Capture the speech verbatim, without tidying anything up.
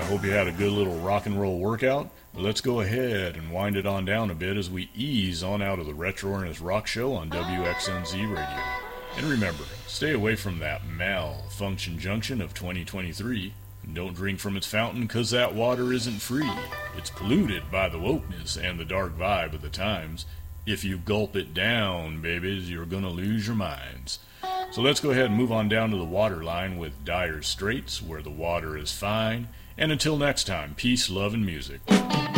Hope you had a good little rock and roll workout. But let's go ahead and wind it on down a bit as we ease on out of the Retro Earnest Rock Show on W X N Z Radio. And remember, stay away from that malfunction junction of twenty twenty-three. And don't drink from its fountain, 'cause that water isn't free. It's polluted by the wokeness and the dark vibe of the times. If you gulp it down, babies, you're gonna lose your minds. So let's go ahead and move on down to the water line with Dire Straits, where the water is fine. And until next time, peace, love, and music.